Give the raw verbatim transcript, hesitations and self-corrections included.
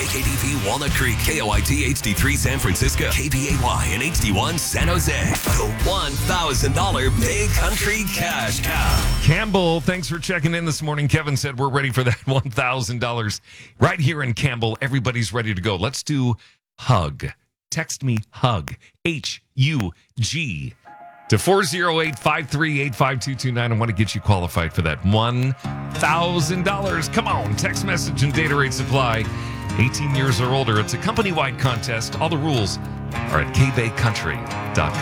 K D V Walnut Creek, K O I T H D three San Francisco, K B A Y and H D one San Jose. The one thousand dollars Big Country Cash Cow. Campbell, thanks for checking in this morning. Kevin said we're ready for that one thousand dollars right here in Campbell. Everybody's ready to go. Let's do HUG. Text me HUG, H U G, to four oh eight, five three eight, five two two nine. I want to get you qualified for that one thousand dollars. Come on, text message and data rate supply. eighteen years or older. It's a company-wide contest. All the rules are at k bay country dot com.